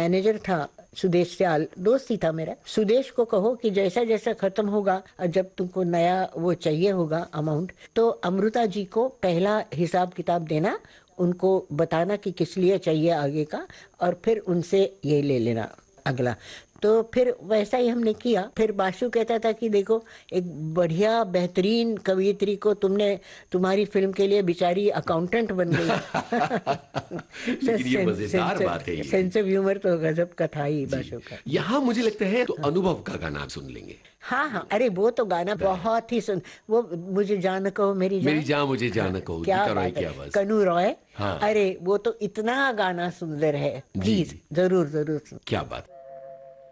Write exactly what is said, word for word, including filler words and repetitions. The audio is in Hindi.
मैनेजर था सुदेश सियाल, दोस्त ही था मेरा। सुदेश को कहो कि जैसा जैसा खत्म होगा और जब तुमको नया वो चाहिए होगा अमाउंट, तो अमृता जी को पहला हिसाब किताब देना, उनको बताना कि किस लिए चाहिए आगे का, और फिर उनसे ये ले लेना अगला। तो फिर वैसा ही हमने किया। फिर बाशु कहता था कि देखो, एक बढ़िया बेहतरीन कवियत्री को तुमने, तुम्हारी फिल्म के लिए बेचारी अकाउंटेंट बन गई। लेकिन ये मजेदार बात है ये। सेंस ऑफ ह्यूमर तो गजब का था ही जी, बाशु का। यहाँ मुझे लगता है तो अनुभव का गाना आप सुन लेंगे। हाँ हाँ, अरे वो तो गाना बहुत ही सुन, वो मुझे जान कहो मेरी जान, मेरी जान मुझे हाँ, जान कहो, क्या गीता रॉय बात की है, आवाज। कनू रॉय। हाँ। अरे वो तो इतना गाना सुंदर है, जी प्लीज जरूर जरूर सुन। क्या बात।